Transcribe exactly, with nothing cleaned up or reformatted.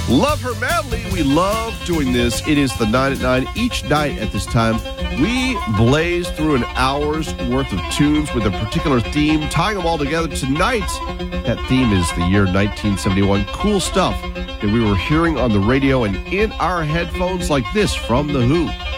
Love her madly. We love doing this. It is the nine at nine. Each night at this time, we blaze through an hour's worth of tunes with a particular theme, tying them all together. Tonight, that theme is the year nineteen seventy-one. Cool stuff that we were hearing on the radio and in our headphones like this from The Who.